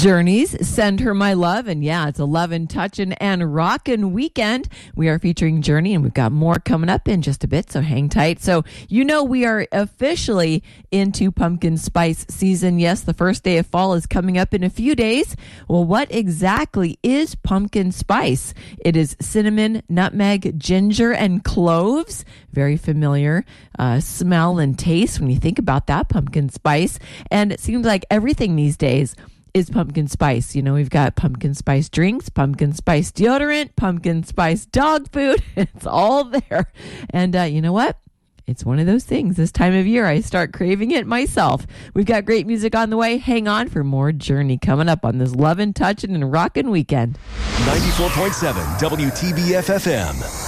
Journeys, Send Her My Love. And yeah, it's 11 Touchin' and Rockin' Weekend. We are featuring Journey, and we've got more coming up in just a bit, so hang tight. So, you know, we are officially into pumpkin spice season. Yes, the first day of fall is coming up in a few days. Well, what exactly is pumpkin spice? It is cinnamon, nutmeg, ginger, and cloves. Very familiar smell and taste when you think about that pumpkin spice. And it seems like everything these days is pumpkin spice. You know, we've got pumpkin spice drinks, pumpkin spice deodorant, pumpkin spice dog food. It's all there. And you know what? It's one of those things. This time of year, I start craving it myself. We've got great music on the way. Hang on for more Journey coming up on this Lovin', Touchin' and Rockin' Weekend. 94.7 WTBF-FM.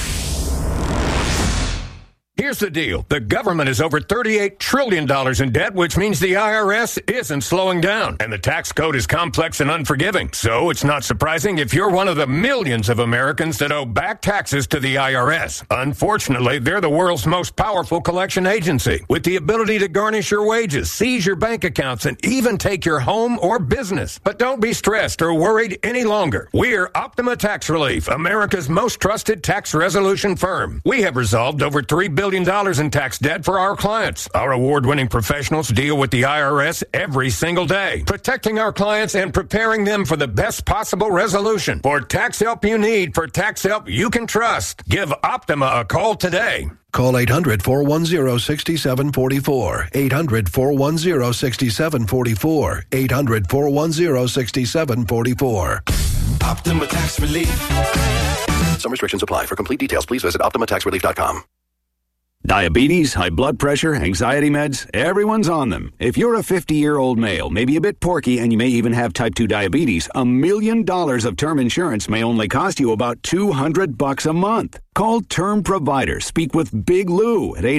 Here's the deal. The government is over $38 trillion in debt, which means the IRS isn't slowing down. And the tax code is complex and unforgiving. So it's not surprising if you're one of the millions of Americans that owe back taxes to the IRS. Unfortunately, they're the world's most powerful collection agency, with the ability to garnish your wages, seize your bank accounts, and even take your home or business. But don't be stressed or worried any longer. We're Optima Tax Relief, America's most trusted tax resolution firm. We have resolved over $3 billion in tax debt for our clients. Our award-winning professionals deal with the IRS every single day, protecting our clients and preparing them for the best possible resolution. For tax help you need, for tax help you can trust, give Optima a call today. Call 800-410-6744. 800-410-6744. 800-410-6744. Optima Tax Relief. Some restrictions apply. For complete details, please visit OptimaTaxRelief.com. Diabetes, high blood pressure, anxiety meds, everyone's on them. If you're a 50-year-old male, maybe a bit porky, and you may even have type 2 diabetes, $1 million of term insurance may only cost you about $200 a month. Call Term Provider. Speak with Big Lou at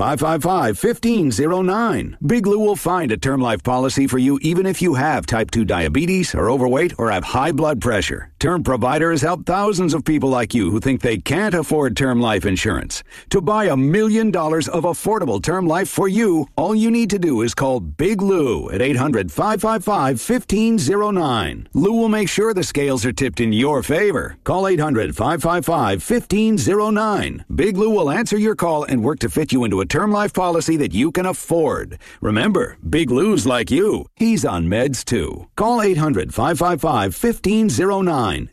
800-555-1509. Big Lou will find a term life policy for you even if you have type 2 diabetes, are overweight, or have high blood pressure. Term Provider has helped thousands of people like you who think they can't afford term life insurance. To buy $1 million of affordable term life for you, all you need to do is call Big Lou at 800-555-1509. Lou will make sure the scales are tipped in your favor. Call 800-555-1509. Big Lou will answer your call and work to fit you into a term life policy that you can afford. Remember, Big Lou's like you. He's on meds too. Call 800-555-1509.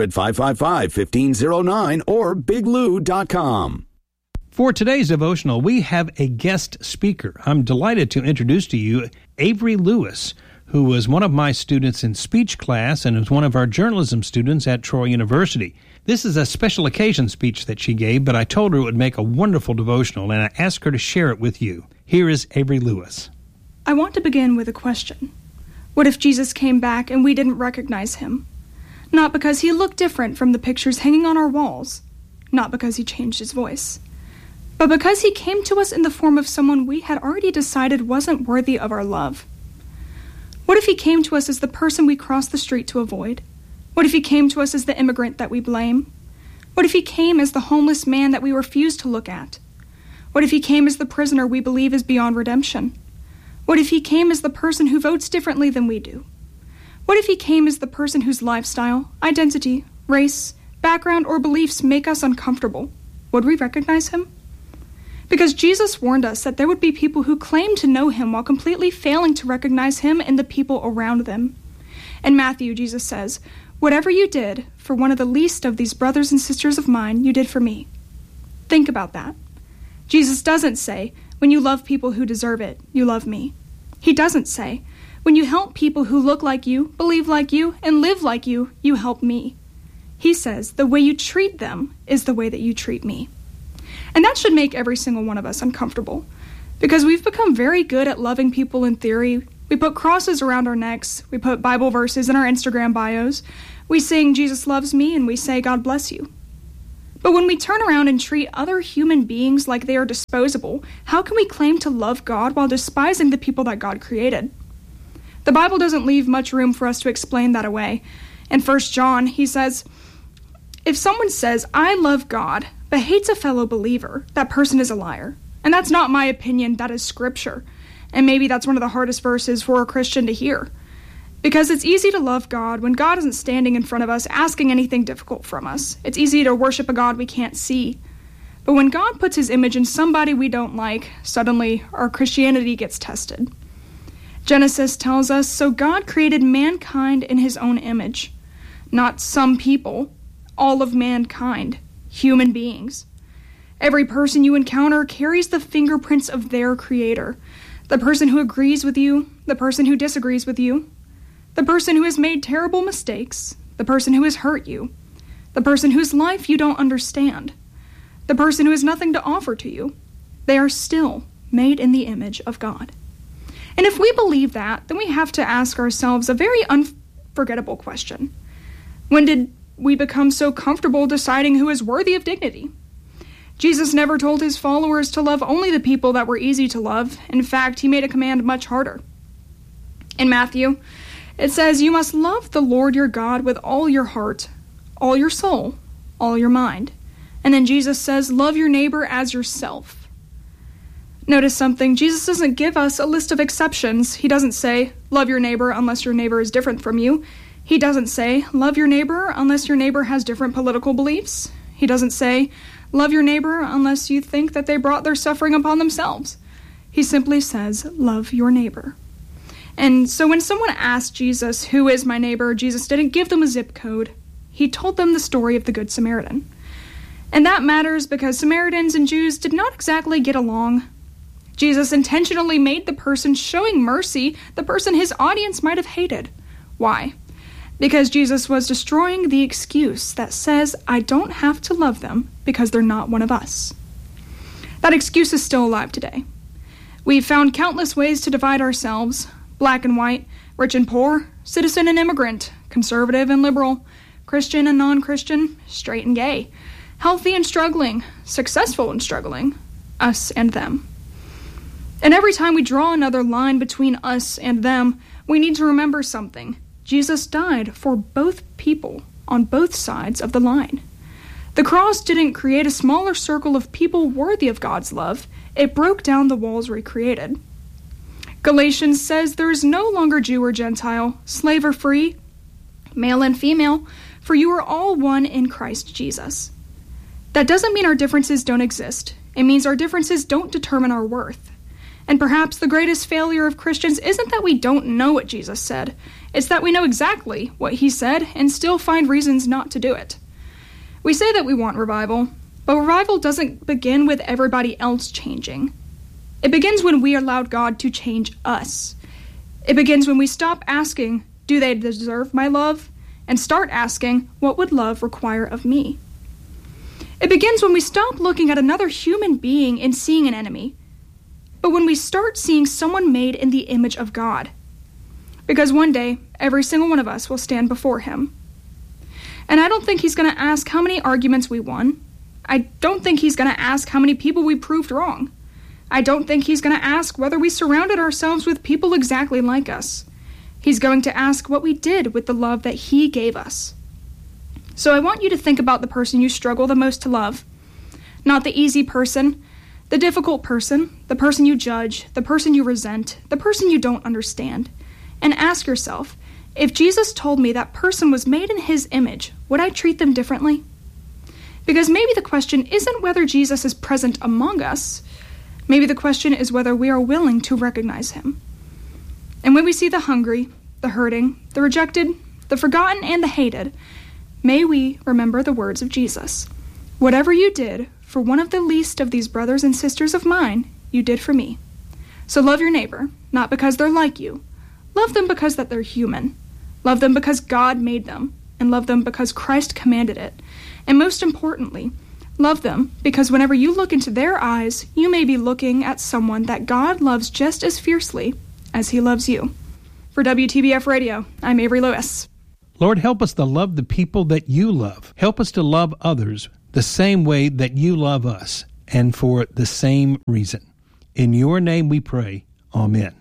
800-555-1509 or biglou.com. For today's devotional, we have a guest speaker. I'm delighted to introduce to you Avery Lewis, who was one of my students in speech class and is one of our journalism students at Troy University. This is a special occasion speech that she gave, but I told her it would make a wonderful devotional, and I asked her to share it with you. Here is Avery Lewis. I want to begin with a question. What if Jesus came back and we didn't recognize him? Not because he looked different from the pictures hanging on our walls, not because he changed his voice, but because he came to us in the form of someone we had already decided wasn't worthy of our love. What if he came to us as the person we crossed the street to avoid? What if he came to us as the immigrant that we blame? What if he came as the homeless man that we refuse to look at? What if he came as the prisoner we believe is beyond redemption? What if he came as the person who votes differently than we do? What if he came as the person whose lifestyle, identity, race, background, or beliefs make us uncomfortable? Would we recognize him? Because Jesus warned us that there would be people who claimed to know him while completely failing to recognize him and the people around them. In Matthew, Jesus says, "Whatever you did for one of the least of these brothers and sisters of mine, you did for me." Think about that. Jesus doesn't say, "When you love people who deserve it, you love me." He doesn't say, "When you help people who look like you, believe like you, and live like you, you help me." He says, "The way you treat them is the way that you treat me." And that should make every single one of us uncomfortable, because we've become very good at loving people in theory. We put crosses around our necks, we put Bible verses in our Instagram bios, we sing "Jesus loves me," and we say "God bless you." But when we turn around and treat other human beings like they are disposable, how can we claim to love God while despising the people that God created? The Bible doesn't leave much room for us to explain that away. In 1 John, he says, "If someone says, 'I love God,' but hates a fellow believer, that person is a liar." And that's not my opinion, that is Scripture. And maybe that's one of the hardest verses for a Christian to hear. Because it's easy to love God when God isn't standing in front of us asking anything difficult from us. It's easy to worship a God we can't see. But when God puts his image in somebody we don't like, suddenly our Christianity gets tested. Genesis tells us, so God created mankind in his own image. Not some people, all of mankind, human beings. Every person you encounter carries the fingerprints of their creator. The person who agrees with you, the person who disagrees with you, the person who has made terrible mistakes, the person who has hurt you, the person whose life you don't understand, the person who has nothing to offer to you. They are still made in the image of God. And if we believe that, then we have to ask ourselves a very unforgettable question. When did we become so comfortable deciding who is worthy of dignity? Jesus never told his followers to love only the people that were easy to love. In fact, he made a command much harder. In Matthew, it says, you must love the Lord your God with all your heart, all your soul, all your mind. And then Jesus says, love your neighbor as yourself. Notice something. Jesus doesn't give us a list of exceptions. He doesn't say, love your neighbor unless your neighbor is different from you. He doesn't say, love your neighbor unless your neighbor has different political beliefs. He doesn't say, love your neighbor unless you think that they brought their suffering upon themselves. He simply says, love your neighbor. And so when someone asked Jesus, who is my neighbor, Jesus didn't give them a zip code. He told them the story of the Good Samaritan. And that matters because Samaritans and Jews did not exactly get along. Jesus intentionally made the person showing mercy the person his audience might have hated. Why? Because Jesus was destroying the excuse that says, I don't have to love them because they're not one of us. That excuse is still alive today. We've found countless ways to divide ourselves, black and white, rich and poor, citizen and immigrant, conservative and liberal, Christian and non-Christian, straight and gay, healthy and struggling, successful and struggling, us and them. And every time we draw another line between us and them, we need to remember something. Jesus died for both people on both sides of the line. The cross didn't create a smaller circle of people worthy of God's love. It broke down the walls we created. Galatians says there is no longer Jew or Gentile, slave or free, male and female, for you are all one in Christ Jesus. That doesn't mean our differences don't exist. It means our differences don't determine our worth. And perhaps the greatest failure of Christians isn't that we don't know what Jesus said. It's that we know exactly what he said and still find reasons not to do it. We say that we want revival, but revival doesn't begin with everybody else changing. It begins when we allowed God to change us. It begins when we stop asking, do they deserve my love? And start asking, what would love require of me? It begins when we stop looking at another human being and seeing an enemy, but when we start seeing someone made in the image of God. Because one day, every single one of us will stand before him. And I don't think he's going to ask how many arguments we won. I don't think he's going to ask how many people we proved wrong. I don't think he's going to ask whether we surrounded ourselves with people exactly like us. He's going to ask what we did with the love that he gave us. So I want you to think about the person you struggle the most to love. Not the easy person, the difficult person, the person you judge, the person you resent, the person you don't understand. And ask yourself, if Jesus told me that person was made in his image, would I treat them differently? Because maybe the question isn't whether Jesus is present among us. Maybe the question is whether we are willing to recognize him. And when we see the hungry, the hurting, the rejected, the forgotten, and the hated, may we remember the words of Jesus. Whatever you did for one of the least of these brothers and sisters of mine, you did for me. So love your neighbor, not because they're like you. Love them because that they're human. Love them because God made them, and love them because Christ commanded it. And most importantly, love them because whenever you look into their eyes, you may be looking at someone that God loves just as fiercely as he loves you. For WTBF Radio, I'm Avery Lewis. Lord, help us to love the people that you love. Help us to love others the same way that you love us, and for the same reason. In your name we pray. Amen.